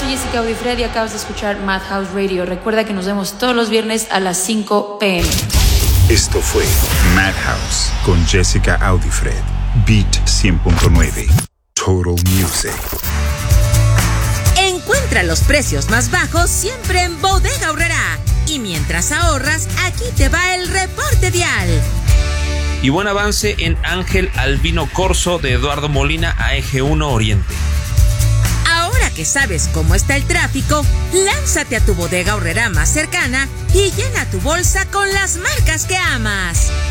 soy Jessica Audifred y acabas de escuchar Madhouse Radio. Recuerda que nos vemos todos los viernes a las 5 p.m. Esto fue Madhouse con Jessica Audifred. Beat 100.9. Total Music. Encuentra los precios más bajos siempre en Bodega Aurrerá. Y mientras ahorras, aquí te va el reporte vial. Y buen avance en Ángel Albino Corso de Eduardo Molina a Eje 1 Oriente. Ahora que sabes cómo está el tráfico, lánzate a tu Bodega Aurrerá más cercana y llena tu bolsa con las marcas que amas.